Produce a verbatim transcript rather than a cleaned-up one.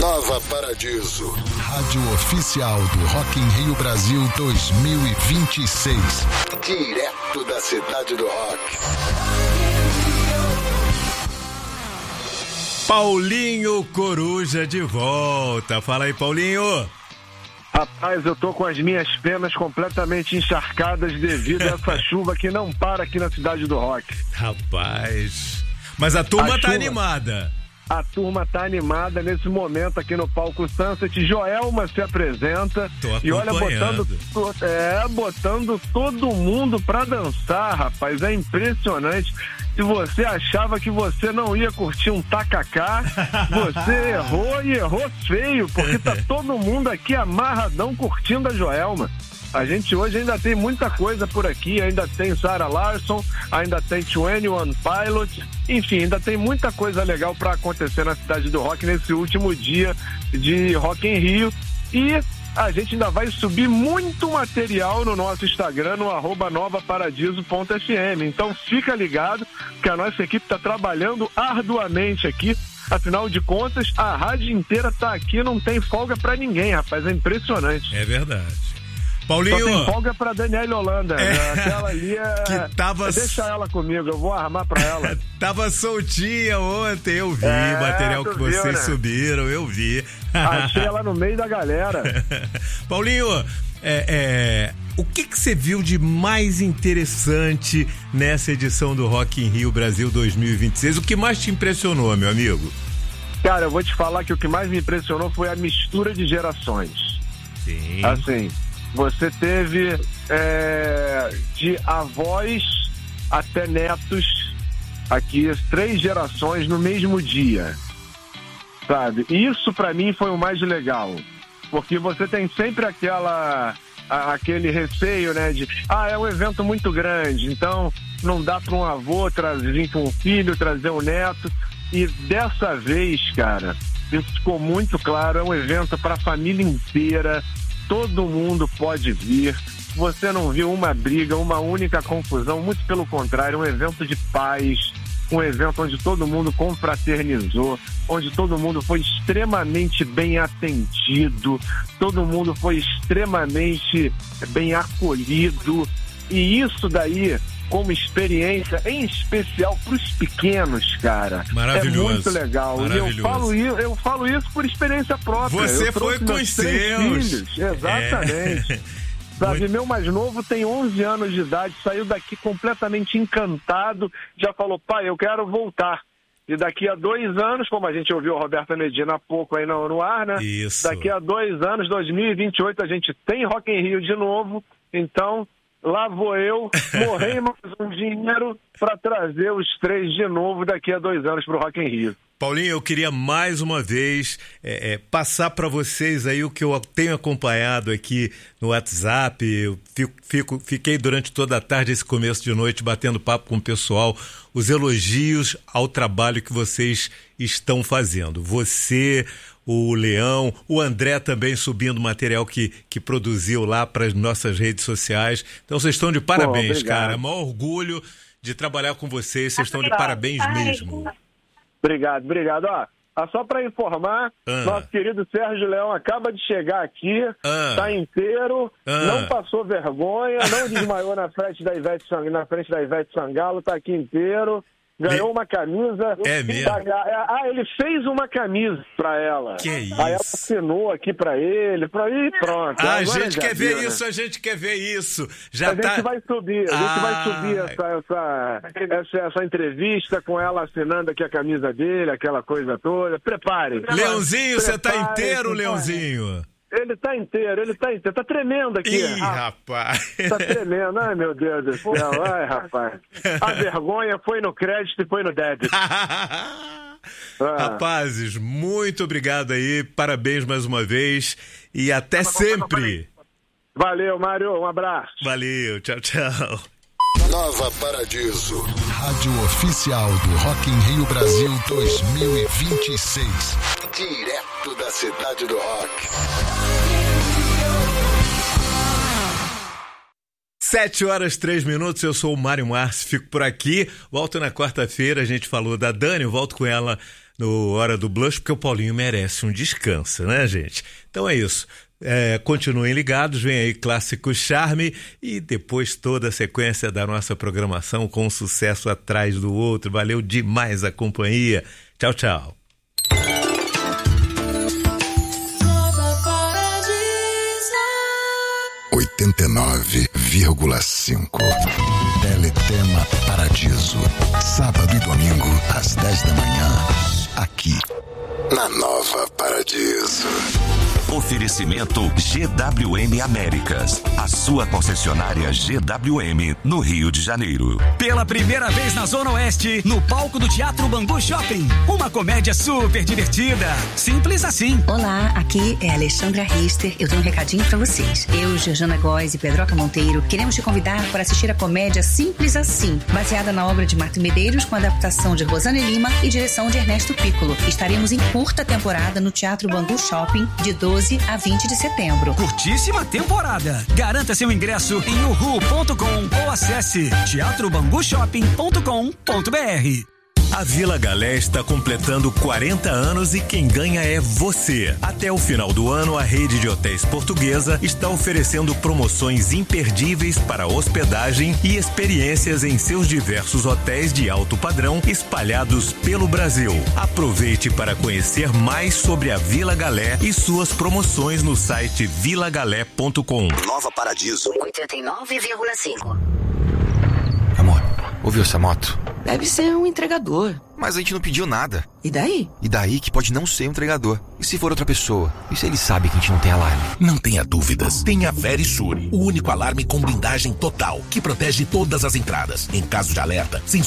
Nova Paradiso, rádio oficial do Rock in Rio Brasil dois mil e vinte e seis. Direto da cidade do rock. Paulinho Coruja de volta. Fala aí, Paulinho. Rapaz, eu tô com as minhas penas completamente encharcadas devido a essa chuva que não para aqui na cidade do rock. Rapaz, mas a turma a tá chuva, animada. A turma tá animada nesse momento aqui no palco Sunset. Joelma se apresenta e olha, botando, é, botando todo mundo pra dançar, rapaz. É impressionante. Se você achava que você não ia curtir um tacacá, você errou e errou feio, porque tá todo mundo aqui amarradão curtindo a Joelma. A gente hoje ainda tem muita coisa por aqui, ainda tem Sarah Larsson, ainda tem vinte e um Pilots, enfim, ainda tem muita coisa legal para acontecer na cidade do rock nesse último dia de Rock in Rio. E a gente ainda vai subir muito material no nosso Instagram, no arroba nova paradiso ponto f m. Então fica ligado que a nossa equipe está trabalhando arduamente aqui. Afinal de contas, a rádio inteira tá aqui, não tem folga para ninguém, rapaz, é impressionante. É verdade. Paulinho. Só tem folga pra Daniela Holanda. É. Aquela ali é. Que tava... Deixa ela comigo, eu vou armar pra ela. Tava soltinha ontem, eu vi é, o material que vocês viu, né? subiram, eu vi. Achei ela no meio da galera. Paulinho, é, é, o que que você viu de mais interessante nessa edição do Rock in Rio Brasil dois mil e vinte e seis? O que mais te impressionou, meu amigo? Cara, eu vou te falar que o que mais me impressionou foi a mistura de gerações. Sim. Assim, você teve é, de avós até netos aqui, três gerações no mesmo dia, sabe? Isso pra mim foi o mais legal, porque você tem sempre aquela a, aquele receio, né, de ah, é um evento muito grande, então não dá para um avô trazer, vir com um filho, trazer um neto. E dessa vez, cara, isso ficou muito claro, é um evento para a família inteira. Todo mundo pode vir. Você não viu uma briga, uma única confusão. Muito pelo contrário, um evento de paz. Um evento onde todo mundo confraternizou. Onde todo mundo foi extremamente bem atendido. Todo mundo foi extremamente bem acolhido. E isso daí, como experiência, em especial para os pequenos, cara, maravilhoso, é muito legal. E eu falo, isso, eu falo isso por experiência própria. Você eu foi com os seus filhos. Exatamente. É. Sabe, muito... meu mais novo tem onze anos de idade, saiu daqui completamente encantado, já falou, pai, eu quero voltar. E daqui a dois anos, como a gente ouviu a Roberta Medina há pouco aí no, no ar, né? Isso. Daqui a dois anos, dois mil e vinte e oito, a gente tem Rock in Rio de novo, então... Lá vou eu, morrer mais um dinheiro para trazer os três de novo daqui a dois anos para o Rock in Rio. Paulinho, eu queria mais uma vez é, é, passar para vocês aí o que eu tenho acompanhado aqui no WhatsApp. Eu fico, fico, fiquei durante toda a tarde, esse começo de noite, batendo papo com o pessoal, os elogios ao trabalho que vocês estão fazendo. Você, o Leão, o André também subindo material que, que produziu lá para as nossas redes sociais. Então vocês estão de parabéns, Pô, cara. Maior orgulho de trabalhar com vocês, vocês estão de parabéns mesmo. Obrigado, obrigado. Ó, só para informar, ah. nosso querido Sérgio Leão acaba de chegar aqui, ah. tá inteiro, ah. não passou vergonha, não desmaiou na frente da Ivete, na frente da Ivete Sangalo, tá aqui inteiro. Ganhou uma camisa. É mesmo? Ah, ele fez uma camisa pra ela. Que isso? Aí ela assinou aqui pra ele. Pra... E pronto. Ah, a gente quer ver isso, a gente quer ver isso. Já a tá... gente vai subir, a ah. gente vai subir essa, essa, essa, essa entrevista com ela assinando aqui a camisa dele, aquela coisa toda. Prepare. Leãozinho, você tá inteiro, Leãozinho? Ele tá inteiro, ele tá inteiro. Tá tremendo aqui. Ih, ah, rapaz. Tá tremendo. Ai, meu Deus do céu. Ai, rapaz. A vergonha foi no crédito e foi no débito. ah. Rapazes, muito obrigado aí. Parabéns mais uma vez. E até sempre. Valeu, Mário. Um abraço. Valeu. Tchau, tchau. Nova Paradiso, rádio oficial do Rock in Rio Brasil dois mil e vinte e seis. Direto da cidade do rock. Sete horas, três minutos, eu sou o Mário Márcio, fico por aqui, volto na quarta-feira, a gente falou da Dani, eu volto com ela no Hora do Blush, porque o Paulinho merece um descanso, né, gente? Então é isso. É, continuem ligados, vem aí Clássico Charme e depois toda a sequência da nossa programação com um sucesso atrás do outro. Valeu demais a companhia. Tchau, tchau. oitenta e nove vírgula cinco Teletema Paradiso. Sábado e domingo, às dez da manhã. Aqui, na Nova Paradiso. Oferecimento G W M Américas, a sua concessionária G W M no Rio de Janeiro. Pela primeira vez na Zona Oeste, no palco do Teatro Bangu Shopping, uma comédia super divertida, simples assim. Olá, aqui é Alexandra Rister. Eu tenho um recadinho pra vocês. Eu, Georgiana Góes e Pedroca Monteiro queremos te convidar para assistir a comédia Simples Assim, baseada na obra de Marta Medeiros, com adaptação de Rosane Lima e direção de Ernesto Piccolo. Estaremos em curta temporada no Teatro Bangu Shopping de doze a vinte de setembro. Curtíssima temporada. Garanta seu ingresso em uhu ponto com ou acesse teatro bangu shopping ponto com ponto b r. A Vila Galé está completando quarenta anos e quem ganha é você. Até o final do ano, a rede de hotéis Portuguesa está oferecendo promoções imperdíveis para hospedagem e experiências em seus diversos hotéis de alto padrão espalhados pelo Brasil. Aproveite para conhecer mais sobre a Vila Galé e suas promoções no site vila galé ponto com. Nova Paradiso. oitenta e nove vírgula cinco. Amor, ouviu essa moto? Deve ser um entregador. Mas a gente não pediu nada. E daí? E daí que pode não ser um entregador. E se for outra pessoa? E se ele sabe que a gente não tem alarme? Não tenha dúvidas. Tenha Verisure, o único alarme com blindagem total, que protege todas as entradas. Em caso de alerta, sensor